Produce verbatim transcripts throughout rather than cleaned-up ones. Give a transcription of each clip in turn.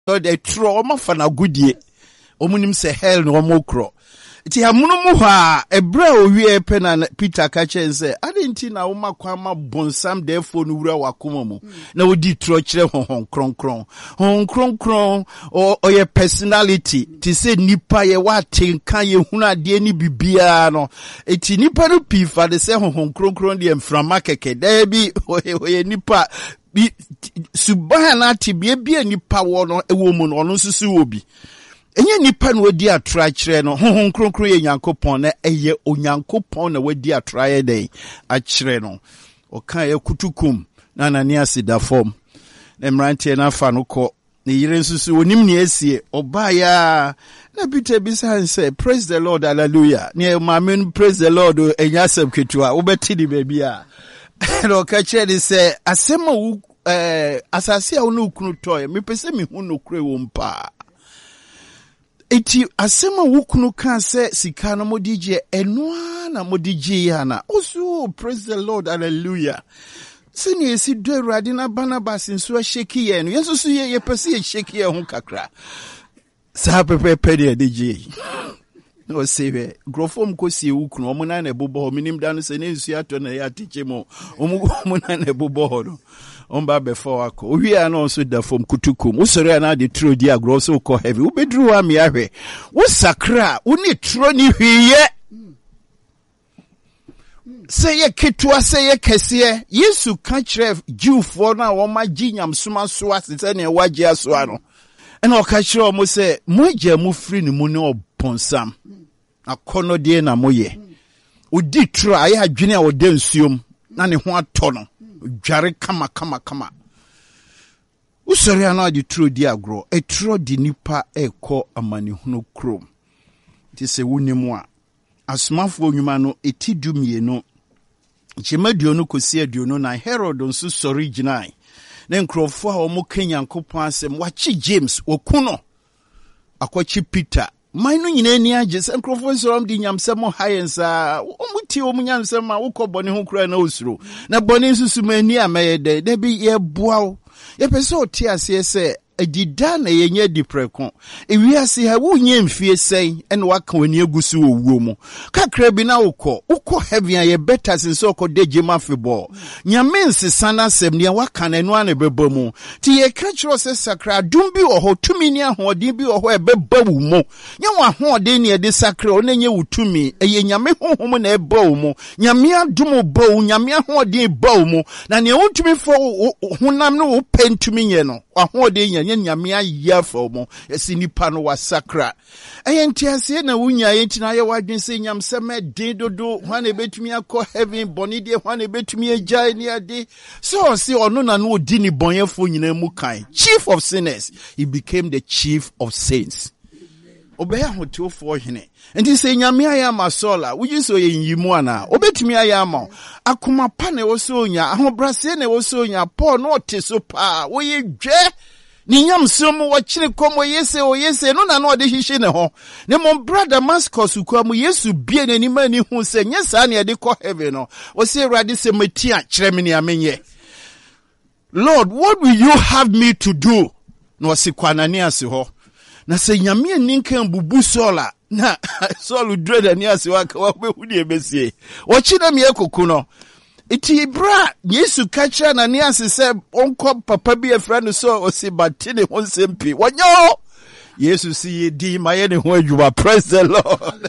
they throw omo fa na godie omunim se hell no omo kro ti amuno mu ha ebra owie pe na Peter ka chen se adenti na wo makwa ma bonsam therefore no wura wakoma mu na wodi tro kire honhon kronkron hon kronkron o ye personality ti se nipa ye wa tenka ye hunu ade ni bibia no eti nipa no pifa de se honhon kronkron de mframa keke da bi o ye nipa bi subhana tibie bia nipa wo no ewo mu no ono susu obi enye nipa no wadi atra kire no honhon kronkron ye Nyankopon na eye onyankopon na wadi atra ye den a kire no o kan ye kutukum na Ananias da form na mrantie na fa no ko ne yire nsusu onim ne asie oba ya na Peter bisa say praise the Lord, hallelujah ne mamen praise the Lord enya asem ketua wo beti di baby a no ka kire say asema wu eh asase a wo no kunu toy me pese me hu no kure wo mpa eti asema wukunu kan se sika no modije enwa na modije yana oso praise the Lord, hallelujah sini esi do Awurade na Barnabas nso a sheki ye no yeso so ye ye pese ye sheki ye ho kakra sa pepe pede de je no sebe grofom ko sie wukunu omo na na ebobo minim dan se ne nsu ato na ya tiche mo omo omo na na ebobo no omba before ako owi ana so da fom kutukum usori ana de tro di agro so ko heavy u bedru wa me ahwe wo sakra wo ni tro ni hwiye say ye ketwa say ye kese Yesu kan kire Jewfo na wo ma ginyam soma so asese ne waje aso ano ena o ka kire o mo say mo gya mu free ni mu ne oponsam akono de na moye odi tro aye adwene a wo de nsuom na ne ho ato no dware kama kama kama usori ana di tro di agro e tro di nipa eko amani hunu krom ti se wunimu a asomafo onwuma no etidumie no chemaduo no kosi aduo no na Herod nso sori ginai na nkrofo a omo Kenyankopon asem wachi James okuno akwachi Peter mainu nyina ni age se nkrofo nsorom di nyamsem hayensa omuti omunyamsem a wokobone ho kura na osuro na bone nsusu mani ameyede de bi ye boawo ye pese oti ase se adida na yenye diprekon ewiase ha wonye mfie sei ene waka wani agusu owuo mu kakra bi na ukọ ukọ heaven ye better since okọ deje mafebo nyame nsesa na sem ne waka na enu ana beba mu ti ye kachro se sakra dum bi oho tumi ni ahode bi oho ebeba wu mu nya wa ahode ne de sakra onenye wutumi eye nyame honhom na eba wu mu nyame adum ba wu nyame ahode ba wu mu na ne wutumi fo honam no wo pentumi ye no ahode nya nyame ayya fo mo esi nipa no wasakra ayentiase na wunya yentina ye wadwen se nyamseme den dodo hwan ebetumi akọ heaven boni de hwan ebetumi agya ni ade so si ono na no odi ni bonyefo nyina mu kan chief of sinners he became the chief of saints obeya hotofo hene enti se nyame ayama sola wuji so ye nyimu ana obetumi ayama akoma pa na wo so nya ahobrase na wo so nya Paul no oteso pa wo ye dwe ni nyamsom wo kire komo yese o yese no na no de hihye ne ho ne mon brother Damascus kwa mu Yesu bie nani mani hu se nyesa na de ko heaven no wo se Awurade se matia kire me ne amenye Lord, what will you have me to do? No se kwanani ase ho na se nyame ninkan bubu sola na solu dread ani ase wa ka we hu de besie wo kire me ekoku no iti bra Yesu kacha na ni asese onko papa bi efra no so osibati ne ho sempi wonyo Yesu si di maye ne ho adwuma praise the Lord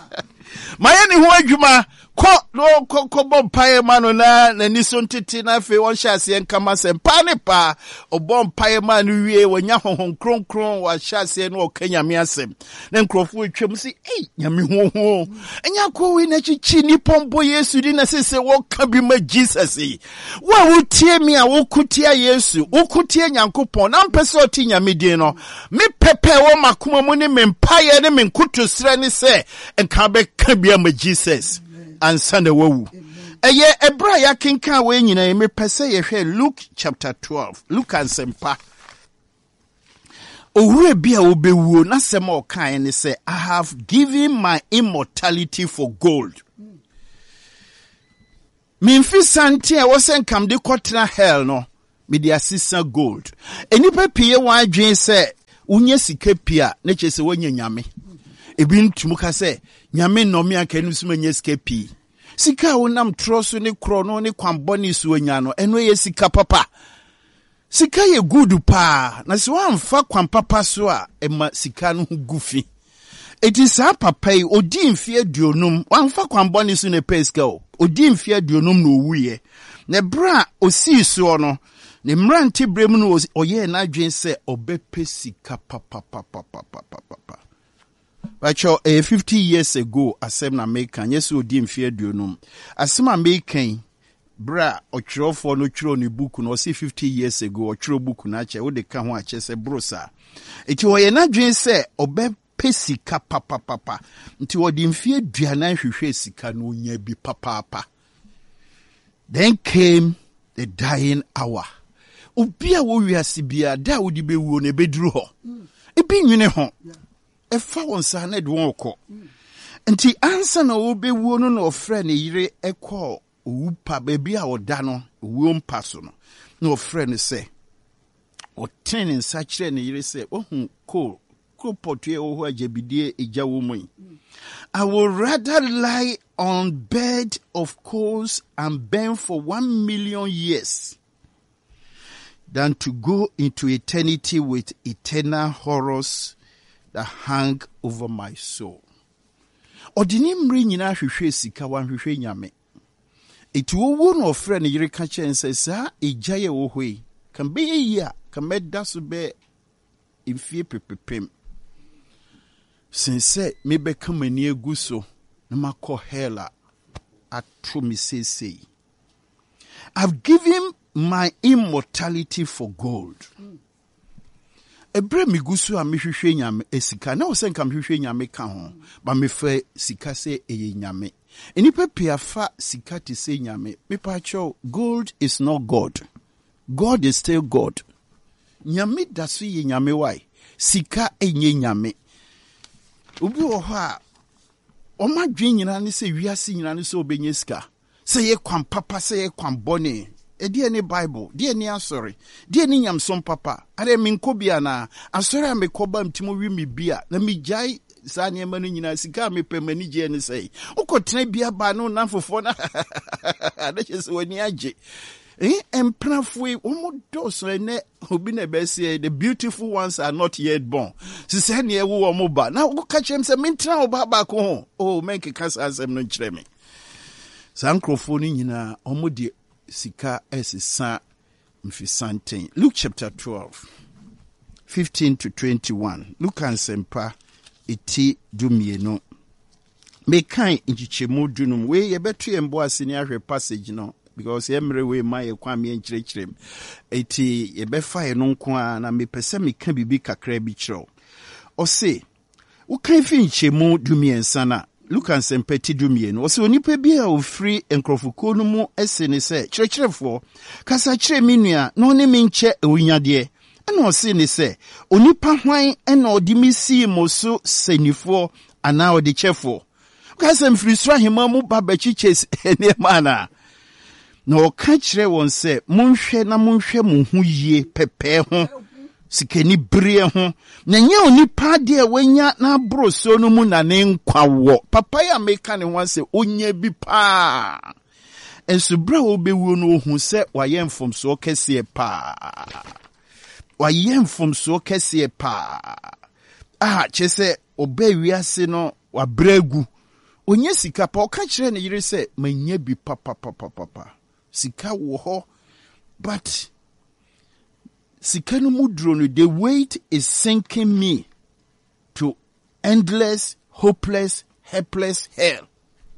maye ne ho adwuma ko no ko ko bompae manu na na ni so ntiti na fe won hyase nkama sempa ne pa obompae manu wie wonya honhon kronkron wa hyase no okanyame asem na nkrofo etwem si eh nyame ho ho enya ko wi na chichi ni pombo Yesu di na sese wo ka bi ma Jesus yi wa wutie mi a wo kutia Yesu wo kutie Nyankopon na mpese oti nyame din no me pepe wo makoma mu ne mempae ne menkutosre ne se enka be ka bi ma Jesus ansana wawu eye ebra ya kenka we nyina me pese ye hwe Luke chapter twelve Luke ansempa owure bia obewuo na sema okan ne say I have given my immortality for gold minfi sante e wo senkam de kotena hell no me de assisa gold enipa pie wan adwen say Unye sika pia na chese wonye nyame. Ebi ntumu ka se nyame nomi aka enu so menye sika pi. Sika wonam troso ne krono ne kwamboni so anya no eno ye sika papa. Sika ye good pa na se wamfa kwampapa so a ema sika no gufi. Eti sa papa yi odi mfie aduonum wamfa kwamboni so ne peska o. Odi mfie aduonum no wuye. Ne bra osi so no ne mranti brem no oye na adwen se obepe sika papa papa papa papa. But uh, fifty years ago asem na American yes odi mfie aduonum. Asem American bra ochirofo no chiro ni book no say fifty years ago ochiro book na che wo de ka ho ache se brosa. Eti oye na adwen se obepe sika papa papa. Nti odi mfie aduanan hwehwe sika no nya bi papa papa. Then came the dying hour. Obia wo wiase bia da wo di bewuo ne beduru ho. Ebi nwene ho. Efa wonsa na de won ko. Nti ansa na wo bewuo no na ofre ne yire ekọ owupa baby a oda no owuo mpa so no. Na ofre ne se o ten nsa kire ne yire se ohun ko ko potue wo ho ajabidie eja wo mu. I would rather lie on bed of coals and burn for one million years than to go into eternity with eternal horrors that hang over my soul. Odini mri nyina hwehwe sika wan hwehwe nyame. Etu owo no ofre ne yire ka chen se sa ejaye wo hoi. Kan be yia, kan meda so be imfie pepepem. Since me become a near guso, no mako hela at me say say. I've given my immortality for gold. Ebre mi guso a mi hwehwe nyame esika na osen kam hwehwe nyame ka ho ba me fa sika se eye nyame. Enipa pia fa sika te se nyame. Me pa cho gold is not God. God is still God. Nyame daso ye nyame wai. Sika enye nyame. Ubi oha o ma dwen nyina ne se wiase nyina ne se obenye sika se ye kwan papa se ye kwan bone e die ne bible die ne asori die ne nyamsom papa are me nkobia na asori am koba mtimo wi mi bia na mi jai sa ne ma no nyina sika me pemani je ne sei ukotena bia ba no na fofo na ada chese wani age eh emprafwe omodoso ene obi na be say the beautiful ones are not yet born. Si say na ewu omo ba na wo ka chem say mentra oba ba ko ho oh menke kasa asem no kire me sankrofo ni nyina omo de sika esisa mfisanten. Luke chapter twelve fifteen to twenty-one. Luke ansempa eti dumienu me kan nchichemu dunum we ye betu embo asini ahwe passage no because emre we my kwame enchirechirem eti ebefa eno nko a na mepese meka bibi kakra bi kiro o se wo kan fi nchemu dumiensa na Luka nsempeti dumien o se onipa bi a ofri enkrofoko no mu ese ne se kirechirefo kasa kire minua no ne menche ewunyade ana o se ne se onipa hwan ena odi misi moso senifo ana odi chefo kasa mfrisra hema mu babachiche ene mana na o ka kire won se monhwe na monhwe mo hu yie pepe ho sikeni brie ho na nya onipa de wanya na broso no mu na ne nkwa wo papa ya meka ne ho se onya bi pa enso bra wo bewu no hu se waye mfomso kese pa waye mfomso kese pa ah chese oba wiase no wabragu onye sika pa o ka kire ne yire se manya bi papa papa papa sika wo ho but sikanu mudro no the weight is sinking me to endless hopeless helpless hell.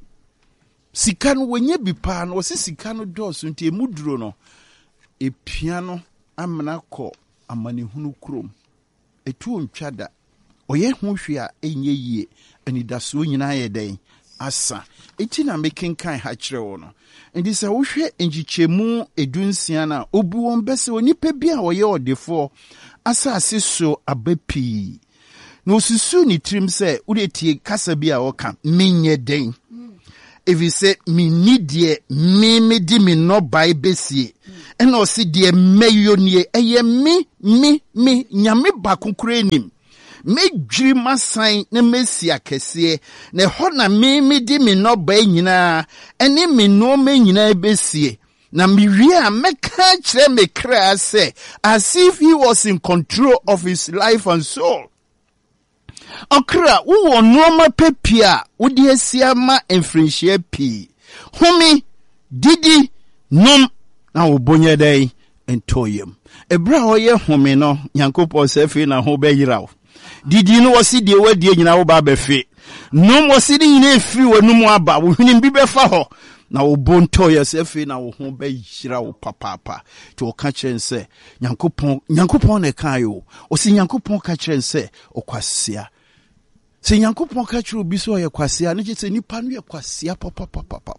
Sikanu wenye bipa no se sikanu doso nti mudro no e piano amna ko amane hunu krom etu ntwada oye hu hwe a enye yie anidaso nyina ye den asa eti na making kan ha kire wo no ndi se wo hwe enjichemu edunsia na obu won bese onipa bi a oye odefo asase so abapi no susu ni trim se wo de tie kasa bi a oka menye den if you say me need ye me me di me no buy besie and o si de meyonie eye me me me nyame bakukure nim me dwiri masan na mesia kese na ho na me me di me no ba nyina ene me no ma nyina besie na me wie a meka kire me kra say as if he was in control of his life and soul. Okra wo no ma pepia wo de asia ma enfrinhia pi humi didi nom na wo bonye dai entoyem ebra oye humi no Nyankopon se fi na ho be yirawo didi no wosi de wadie nyina wo ba be fe nom wosi de nyina efiri wanum aba wo hwini bi be fa ho na wo bontoye se fi na wo ho be yirawo papapa to wo ka kyense Nyankopon Nyankopon ne kan yo osi Nyankopon ka kyense okwasia se Nyankopon ka kyense obi so ye kwasia ne kyense nipa no ye kwasia papapa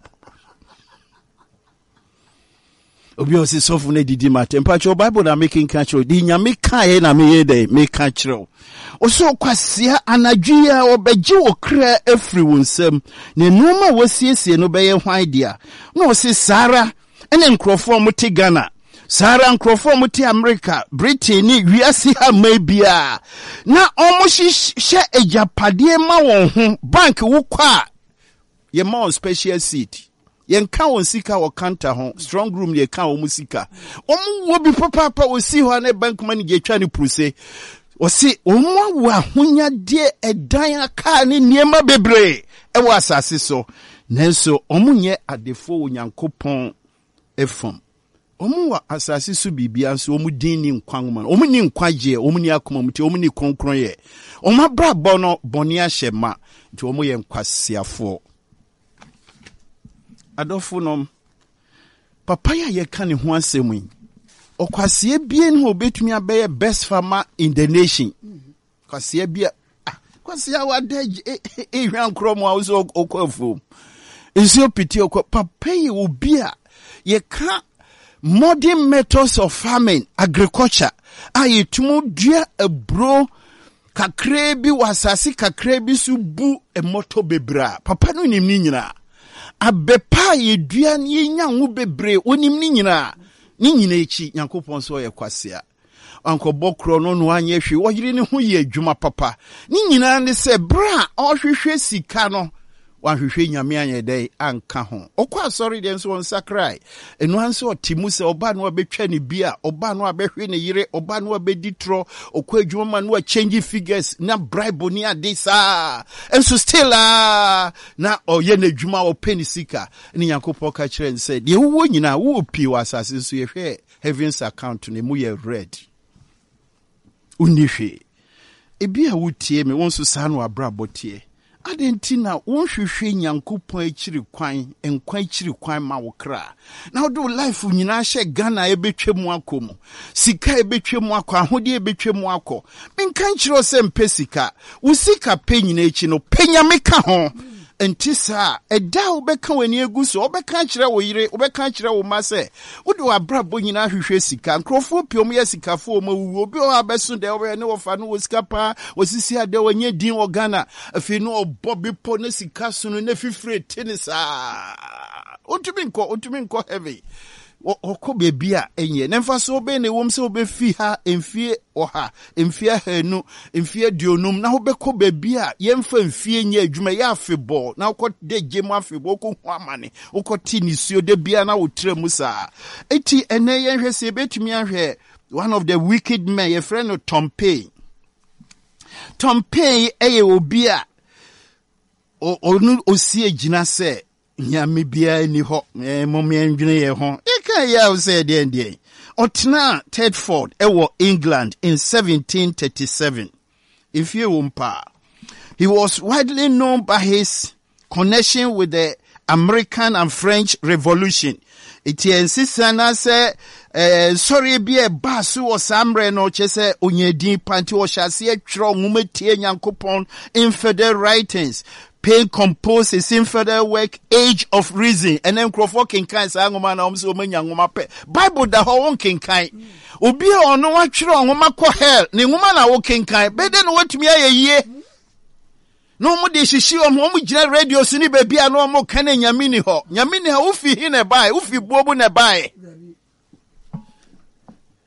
obi o se sofu ne didi matempa cho Bible na making control di nyame kan na me ye dey make control o so kwasia anadwia obeji okra afri wonsam ne noma wasiesie no beye hwan dia na o se Sara ene nkrofo muti Ghana Sara nkrofo muti America Britain ni wiase ha mabia na omo hye ejapade ma won ho bank wo kwa ye ma on special seat yen ka won sika wo kanta ho strong room ye ka wo musika omu wo bi papa pa wo si ho na bank man ge twa ni pruse o si omu wa hunya de edan aka ni niema bebre e wo asase so nenso omu nye adefo wo Nyankopon efom omu wa asase so bibia so omu din ni nkwan man omu ni nkwaje omu ni akoma muti omu ni kronkron ye omu brabo no boni ahyema nti omu ye nkwasiafo adofunom papa ya ye kan ho asemu okwasie bie no obetumi abeye best farmer in the nation kwasie bie kwasie awade e hwan kromo a so okwafu nsio piti okwa papa ye obi a ye ka modern methods of farming agriculture ayi tumu dua ebro kakra bi wasase kakra bi su bu emoto bebra papa no nim ni nyina abepa yedua ni nyanwo bebre onim ni nyina ni nyina echi Nyankopon so ye kwasea anko bokro no no anye hwe woyire ne ho ye adwuma papa ni nyina ne se bra ohwehwe sika no wanhwehwe nyame anye dai anka ho okwa sorry den so on sakrai enu anse otimu se oba no abetwa ne bia oba no abehwe ne yire oba no abeditro okwa adwuma no change figures na bribe ni adisa enso still ah na oye na adwuma o penny sika ni Nyankopon ka kire nse de wo nyina wo pi wasase so ye hwe heavens account ne mu ye red unihwe ebia wotie me wonso sa no abrabotie adentina wonhwehwe Nyankopon akiri kwan enkwan akiri kwan ma wo kra na do life nyina hye Ghana ebetwemu akomu sika ebetwemu akọ ahode ebetwemu akọ menkan kiro se mpesika wo sika pe nyina echi no penyame ka ho entisa eda obeka wani eguso obeka kire wo yire obeka kire wo mase wode wa brabo nyina hwehwe sika nkrofo piom ye sikafo ma wuwo bi o abeso de wo ne wo fa no wo sika pa osisi ade wanye din wo Ghana afi no obobi po ne sika so no ne fifre tenisa otumi nko otumi nko heavy okọ bebia enye nemfa so be ne wom se obe fi ha emfie oha emfie hanu emfie dionum na obekọ bebia yemfa emfie nya adwuma ya afebo na okọ de gemu afebo okọ hu amane okọ ti nisuo de bia na wotre musa eti ene yenhwe se betumi ahwe one of the wicked men your friend Tom Pay Tom Pay eye obi a onu osi agina se nyame bia ni ho momye ndwene ye ho eka ya o se de ndie otna Tedford ewo England in seventeen thirty-seven if you umpa he was widely known by his connection with the American and French Revolution. It insisted say eh sorry be a basu or samre no chese onyedin panti o hyase atwro ngumetie Nyankopon infidel writings. Pain compose his infidel work Age of Reason and then Crawford kinkan sa ngoma na omse omanya ngoma pe Bible da ho won kinkan obi a ono wa twere ngoma ko hell ne ngoma na wo kinkan be de no watumi ayeye no mu de shishi o mu gina radio so ni ba bia no mo kan nyame ni ho nyame ni ha wo fi hi ne bai wo fi buobu ne bai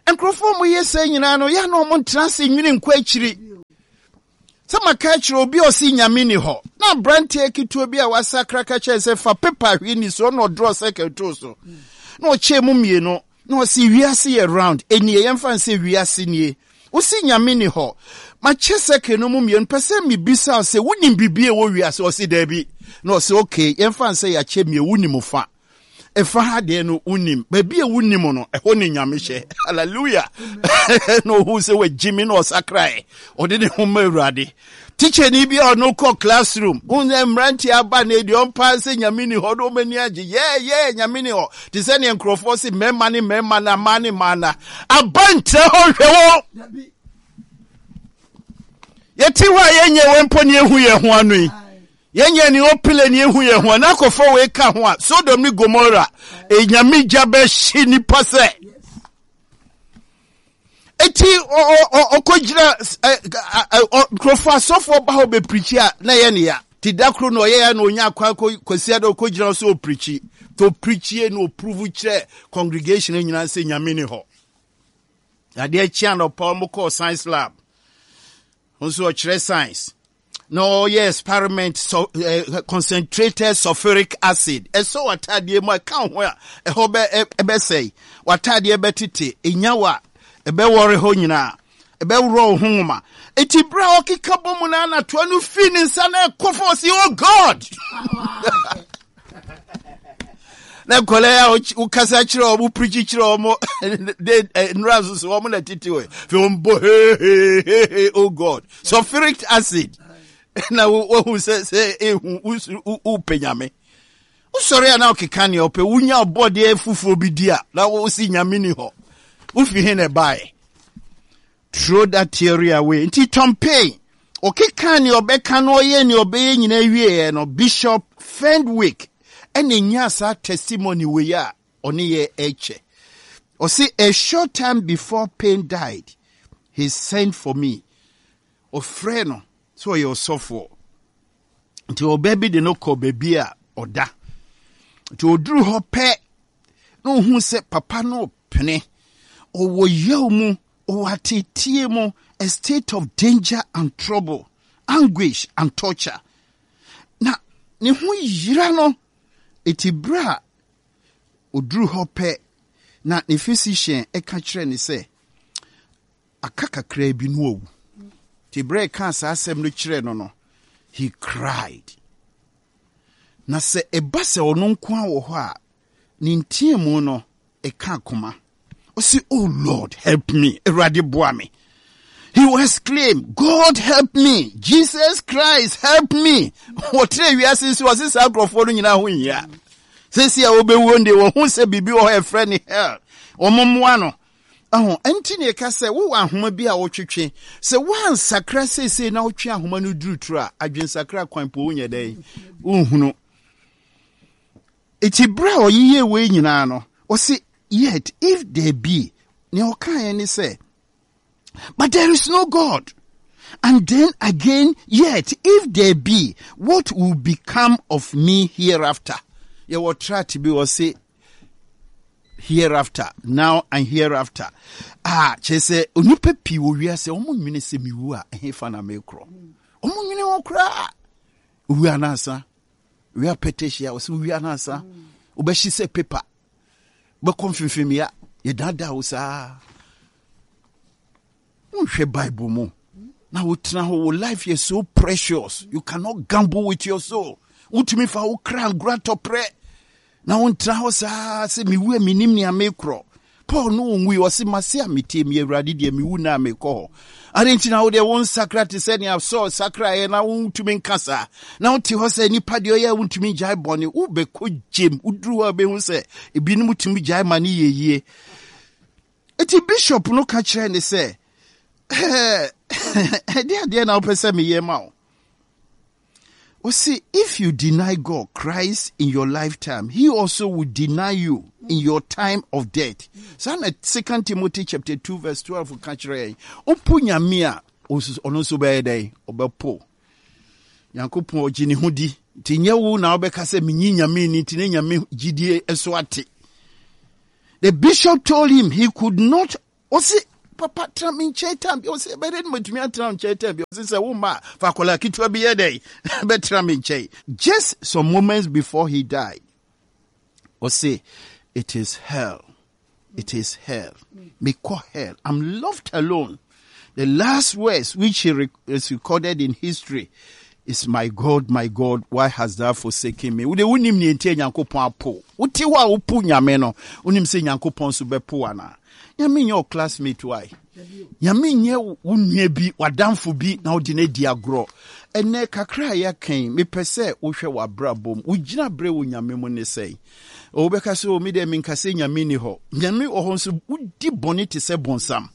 Enkrofo mo yese nyina no ya no mo ntrase nwini nkwa akiri. Sama ka akiri obi osi nyame ni ho. Na brand ekitu bi a wasakra ka che se fa paper hwi ni so no draw secretary so. Na o che mu mie no, na o si wiase around. Eni ye mfa nse wiase nie. Osi nyame ni ho. Ma che secretary no mu mie no pese mi bisa se wonim bibie wo wiase o si da bi. Na o se okay, ye mfa nse ya che mie wonim fa. Efa ha de no unim baby e wunim no e ho ne nyame hye hallelujah no who say we Jimmy no sakrai o de ne ho mawurade teacher ni bi o no call classroom unye mranti aba na edi on pass nyame ni ho do mani age yeah yeah nyame ni ho te se ne nkrofo si memma ni memma na mani mana abante ho hwe wo yeti wa yenye wempo ni ehu ye ho anu yi yenye ni opile ni ehu ye ho na akofo we ka ho a Sodom ni Gomora e nyame jabe shi ni pase eti o o okojira krofo asofo ba ho be preach a na ye ne ya ti dakro no ye ya no onya akwa kosia da okojira so preach to preach ye no prove kire congregation nyina se nyame ni ho ade a chia no pa mo ko science lab onso kire science. No, yes, experiment so uh, concentrated sulfuric acid. E so watadie mo kan ho a e ho be e be say watadie betete enyawa e be wore ho nyina e be woro ho ma eti bra okika bomu na na to anu fi ni nsa na ekofo si oh God. Na kole ya ukasa chiro obu preach chiro omo de nrazu so omo na titi we fi ombo he he he oh God sulfuric acid. Na wo say say ehu u penyame usori ana okeka ne ope wunya obode efufu bi dia na wo si nyame ni ho ufi he ne bai throw that theory away nti tompe okeka ne obeka no ye ne obe nyina wie no Bishop Fenwick ene nya sa testimony we ya oni ye eche o see a short time before Paine died he sent for me o freno so you suffer until o baby de no ko baby a oda to odru ho pe no hu se papa no pene o wo yemu o atitie mu a state of danger and trouble anguish and torture na ne hu yira no etibra odru ho pe na ne physician e ka kire ne se akaka kra bi no owu Tibre cancer asem no kire no no he cried na se ebase ono nko a wo ho a ni ntiemu no e ka koma o si oh Lord help me erade boa me he will exclaim God help me Jesus Christ help me what we are since was this agrofo no nyina ho nyia sesi a obewu nde wo hu se bibi wo e friend hell omomwa no Oh, enti ne ka se wo ahoma bi a wo twetwe se wan sakra sese na wo twe ahoma no duru tura adwen sakra kwan po onye dai unhunu eti bra oyiye we nyina no o se yet if there be ne o kan ni say but there is no God and then again yet if there be what will become of me hereafter ye will try to be o say hereafter now and hereafter ah chese onipa pi wo wiase omo nwene se miwu a ehefa na mekro omo nwene wo kra wi anasa wi apeteshia wo se wi anasa obashi se paper be konfirmia ye dada wo sa unhwe bible mo na wo tena ho life is so precious you cannot gamble with your soul utumi fa wo kra grato pre na wontra ho saa se miwu minim ni amekro Paul no onwi o se mase ametem ye awrade de miwu na amekọ arenti na wo de won sakrate se ne so sakra na wontumi nkasa na wote ho se nipa de oya wontumi jai bone wo be ko jem udru be hu se ebinim tumi jai mane yeyie eti bishop no ka kire ne se eh dia dia na opese me ye ma o Well, see, if you deny God, Christ, in your lifetime, he also will deny you in your time of death. So, Second Timothy chapter two, verse twelve, for catch ray. Opu nyamia, onoso bede, obepo. Yankopon ojini hudi. Tinyewu na obeka se minyi nyami ni tine nyami jidie eswati. The bishop told him he could not Ose papa tramin chetam bi ose be ready mutumi atram chetam bi ose say woman fa kola kitwa bi yede be tramin che. Just some moments before he died, ose it is hell. It is hell. Me call hell. I'm left alone. The last words which he rec- is recorded in history is, my God, my God, why has thou forsaken me? Ude unim ni ente Nyankopon apo. Uti wa upu nyame no. Unim se Nyankopon so bepo ana. Nyame nye classmate why? Nyame nye unye bi wadamfo bi na odi na di agro. Ene kakra ya kan me pese wo hwe wa brabom. Wo gina bre wo nyame mo ne sei. Obeka so mi de min kase nyame ni ho. Nyame ohon so udi boni te se bonsam.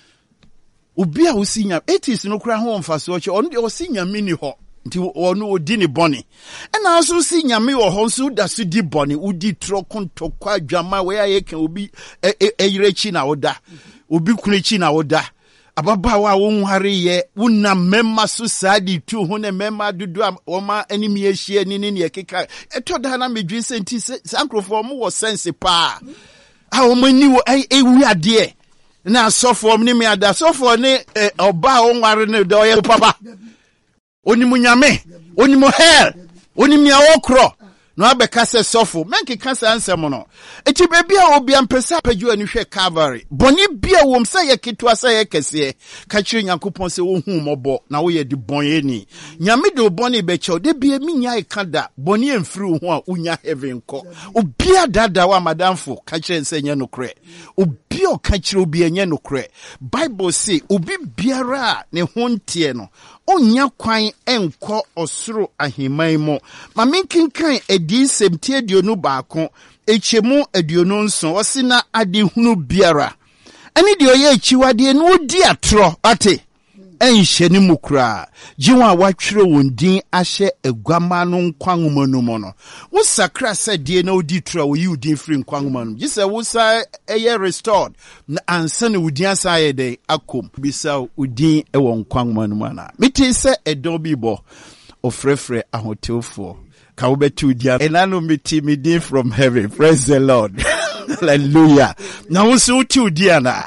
Obi a wosi nyame eighties no kra ho mfaso che on de osi nyame ni ho. Nti ono odi ni boni. Ena aso si nyame ohon so da so di boni udi trokon tokwa adwama we aye kan obi eyirechi na oda. Obi kunechi na oda. Ababawa wo nhare ye wona memma so sadi tu ho ne memma dudu oma animi ehie ni ne ekeka eto da na medwi senti sankrofo mo wo sense pa a o mani wo ewu ade na sofo ni me ada sofo ni oba wo nware ne do ye papa oni munyame oni mo hell oni mi awokro no abeka se sofo menke kasa ansem no eti bebi a obi ampesa paju ani hwe Calvary boni bia wom se ye ketwa se ye kese ka kire Nyankopon se wo hu mobo na wo ye di bonye nyame de boni be chew de bia minya ikada boni emfiri ho a unya heaven ko obi adada wa madamfo ka kire se nye no kre obi o ka kire obi enye no kre Bible say obi biara ne ho ntie no onya kwan enko osoro ahiman mo ma menkinkan edi semtie dionu baako echemu aduonu nso osina ade hunu biara ani de oye echiwade no odi atro ate enhye ni mukura jiwa awatwere wondin ahye agwama no nkwanwoma no mo no wo sakra sadie na odi tro wo yi udin free nkwanwoma no gise wo sa eye restored na ansa na udin asa ye de akom bisa udin e wo nkwanwoma no mana meti se edon bibo ofrefre ahotewfo ka wo betu dia enano meti midin from heaven. Praise the Lord. Hallelujah. Na wo so uti udia na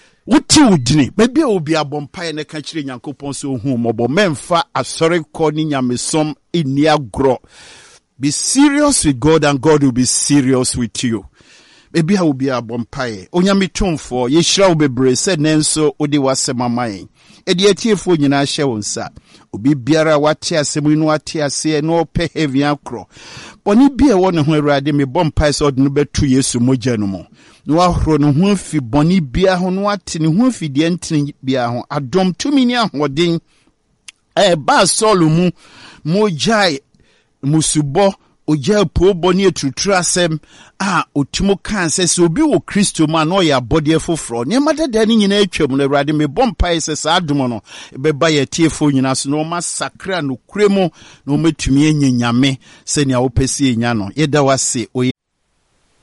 Uti udini, maybe obi abompa ne ka kire Nyankopon so hu mobo memfa asore ko ni nyamesom ini agro. Be serious with God and God will be serious with you. Maybe obi abompa onyame tumfo ye hira obebre se nenso odi wasema mai. Edi etiefo nyina hye wonsa. Obi biara wate asemu no ate ase no pe heavy akro. Boni bia wo ne ho Awurade me bompa se odi no betu Yesu mogya no mo. No ahro no ho fi boni bia ho no ate ne ho fi de ntini bia ho adom tumi ni ahoden eh ba solo mu mojai musubo oja po boni etutru asem ah otumo kan se se obi wo Kristo ma no ya body foforo ne madada ni nyina atwam no Awurade me bompa se sa adom no be ba ya tiefo nyina so no masakra no kuremo no metumi enyanyame se ne a wopesi enya no yeda wase